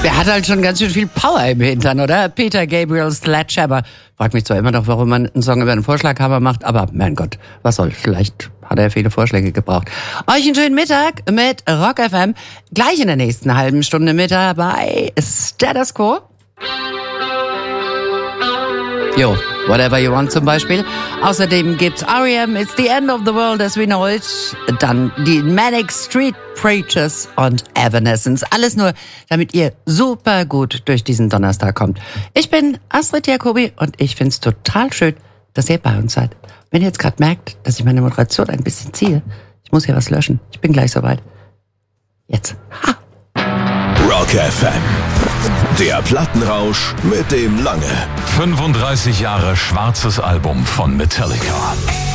Der hat halt schon ganz schön viel Power im Hintern, oder? Peter Gabriel Sledgehammer. Frag mich zwar immer noch, warum man einen Song über einen Vorschlaghammer macht, aber mein Gott, was soll, vielleicht hat er viele Vorschläge gebraucht. Euch einen schönen Mittag mit Rock FM. Gleich in der nächsten halben Stunde mit dabei Status Quo. Jo, Whatever You Want zum Beispiel. Außerdem gibt's R.E.M., It's the End of the World as we know it. Dann die Manic Street Preachers und Evanescence. Alles nur, damit ihr super gut durch diesen Donnerstag kommt. Ich bin Astrid Jacobi und ich find's total schön, dass ihr bei uns seid. Wenn ihr jetzt gerade merkt, dass ich meine Moderation ein bisschen ziehe, ich muss hier was löschen. Ich bin gleich soweit. Jetzt. Ha! Rock FM. Der Plattenrausch mit dem Lange. 35 Jahre schwarzes Album von Metallica.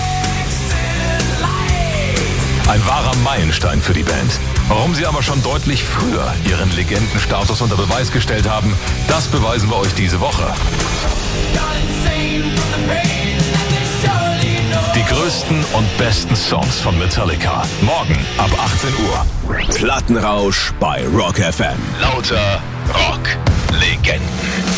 Ein wahrer Meilenstein für die Band. Warum sie aber schon deutlich früher ihren Legendenstatus unter Beweis gestellt haben, das beweisen wir euch diese Woche. Die größten und besten Songs von Metallica. Morgen ab 18 Uhr. Plattenrausch bei Rock FM. Lauter Rock-Legenden.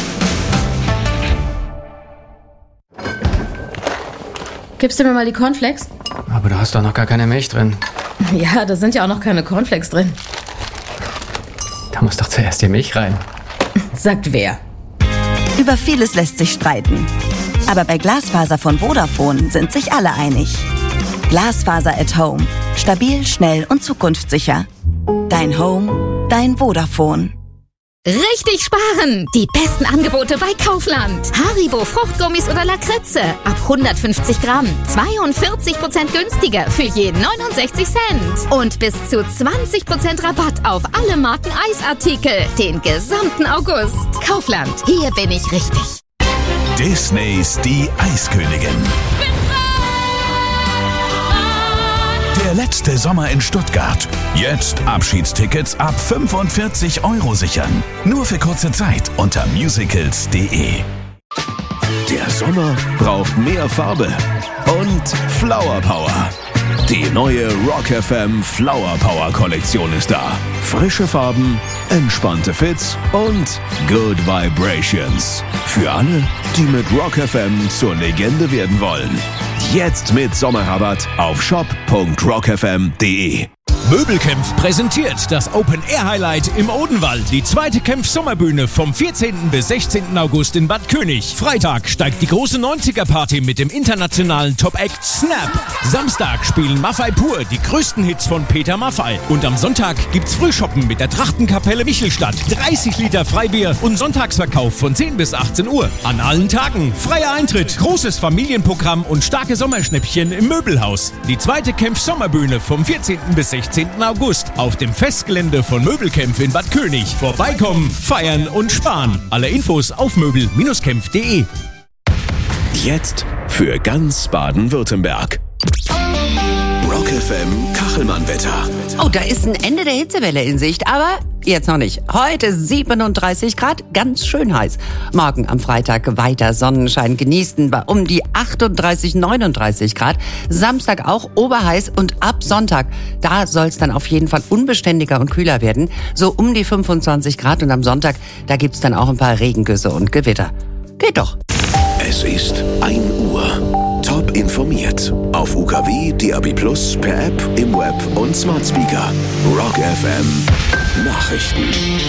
Gibst du mir mal die Cornflakes? Aber du hast doch noch gar keine Milch drin. Ja, da sind ja auch noch keine Cornflakes drin. Da muss doch zuerst die Milch rein. Sagt wer? Über vieles lässt sich streiten. Aber bei Glasfaser von Vodafone sind sich alle einig. Glasfaser at Home. Stabil, schnell und zukunftssicher. Dein Home, dein Vodafone. Richtig sparen! Die besten Angebote bei Kaufland. Haribo Fruchtgummis oder Lakritze ab 150 Gramm. 42% günstiger für je 69 Cent. Und bis zu 20% Rabatt auf alle Marken Eisartikel. Den gesamten August. Kaufland, hier bin ich richtig. Disneys Die Eiskönigin. Der letzte Sommer in Stuttgart. Jetzt Abschiedstickets ab 45 € sichern. Nur für kurze Zeit unter musicals.de. Der Sommer braucht mehr Farbe und Flower Power. Die neue Rock FM Flower Power Kollektion ist da. Frische Farben, entspannte Fits und Good Vibrations. Für alle, die mit Rock FM zur Legende werden wollen. Jetzt mit Sommerrabatt auf shop.rockfm.de. Möbelkämpf präsentiert das Open-Air-Highlight im Odenwald. Die zweite Kämpf-Sommerbühne vom 14. bis 16. August in Bad König. Freitag steigt die große 90er-Party mit dem internationalen Top-Act Snap. Samstag spielen Maffei Pur die größten Hits von Peter Maffei. Und am Sonntag gibt's Frühschoppen mit der Trachtenkapelle Michelstadt. 30 Liter Freibier und Sonntagsverkauf von 10 bis 18 Uhr. An allen Tagen freier Eintritt, großes Familienprogramm und starke Sommerschnäppchen im Möbelhaus. Die zweite Kämpf-Sommerbühne vom 14. bis 16. August auf dem Festgelände von Möbelkämpf in Bad König. Vorbeikommen, feiern und sparen. Alle Infos auf möbel-kämpf.de. Jetzt für ganz Baden-Württemberg. Rock FM Kachelmann-Wetter. Oh, da ist ein Ende der Hitzewelle in Sicht, aber jetzt noch nicht. Heute 37 Grad, ganz schön heiß. Morgen am Freitag weiter Sonnenschein genießen bei um die 38, 39 Grad. Samstag auch oberheiß und ab Sonntag, da soll es dann auf jeden Fall unbeständiger und kühler werden. So um die 25 Grad und am Sonntag, da gibt's dann auch ein paar Regengüsse und Gewitter. Geht doch. Es ist 1 Uhr. Top informiert. Auf UKW, DAB+, per App, im Web und Smart Speaker. Rock FM Nachrichten.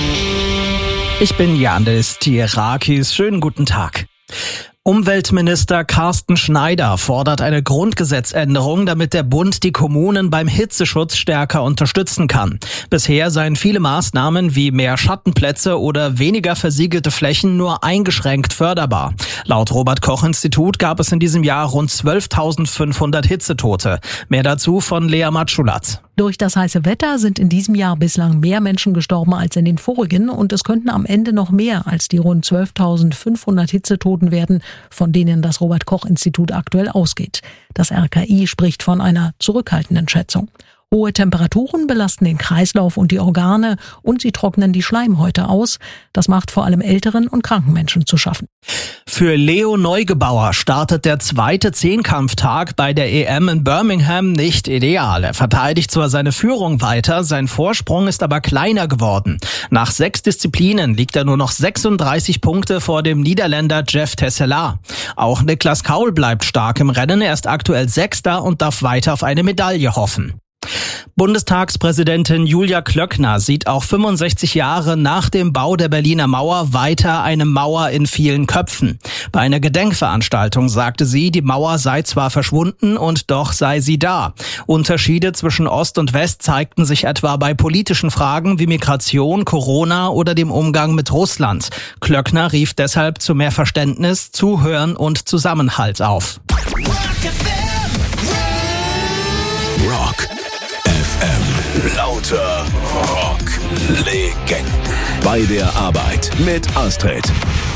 Ich bin Janis Tierakis. Schönen guten Tag. Umweltminister Carsten Schneider fordert eine Grundgesetzänderung, damit der Bund die Kommunen beim Hitzeschutz stärker unterstützen kann. Bisher seien viele Maßnahmen wie mehr Schattenplätze oder weniger versiegelte Flächen nur eingeschränkt förderbar. Laut Robert-Koch-Institut gab es in diesem Jahr rund 12.500 Hitzetote. Mehr dazu von Lea Matschulatz. Durch das heiße Wetter sind in diesem Jahr bislang mehr Menschen gestorben als in den vorigen und es könnten am Ende noch mehr als die rund 12.500 Hitzetoten werden, von denen das Robert-Koch-Institut aktuell ausgeht. Das RKI spricht von einer zurückhaltenden Schätzung. Hohe Temperaturen belasten den Kreislauf und die Organe und sie trocknen die Schleimhäute aus. Das macht vor allem älteren und kranken Menschen zu schaffen. Für Leo Neugebauer startet der zweite Zehnkampftag bei der EM in Birmingham nicht ideal. Er verteidigt zwar seine Führung weiter, sein Vorsprung ist aber kleiner geworden. Nach 6 Disziplinen liegt er nur noch 36 Punkte vor dem Niederländer Jeff Tesselaar. Auch Niklas Kaul bleibt stark im Rennen, er ist aktuell Sechster und darf weiter auf eine Medaille hoffen. Bundestagspräsidentin Julia Klöckner sieht auch 65 Jahre nach dem Bau der Berliner Mauer weiter eine Mauer in vielen Köpfen. Bei einer Gedenkveranstaltung sagte sie, die Mauer sei zwar verschwunden und doch sei sie da. Unterschiede zwischen Ost und West zeigten sich etwa bei politischen Fragen wie Migration, Corona oder dem Umgang mit Russland. Klöckner rief deshalb zu mehr Verständnis, Zuhören und Zusammenhalt auf. Rock FM. Lauter Rock-Legenden. Bei der Arbeit mit Astrid.